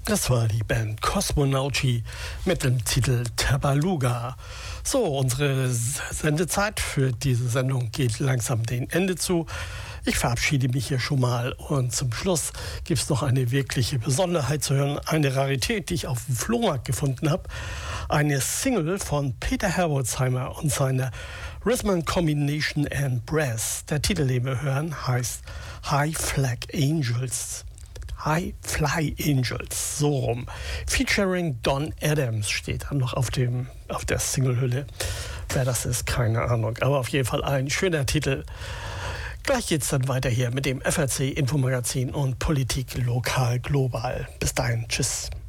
Das war die Band Cosmonauti mit dem Titel Tabaluga. So, unsere Sendezeit für diese Sendung geht langsam dem Ende zu. Ich verabschiede mich hier schon mal und zum Schluss gibt es noch eine wirkliche Besonderheit zu hören. Eine Rarität, die ich auf dem Flohmarkt gefunden habe. Eine Single von Peter Herbolzheimer und seiner Rhythm Combination and Brass. Der Titel, den wir hören, heißt High Flag Angels. High Fly Angels, so rum. Featuring Don Adams steht dann noch auf der Singlehülle. Wer das ist, keine Ahnung. Aber auf jeden Fall ein schöner Titel. Gleich geht's dann weiter hier mit dem FAZ Infomagazin und Politik lokal global. Bis dahin, tschüss.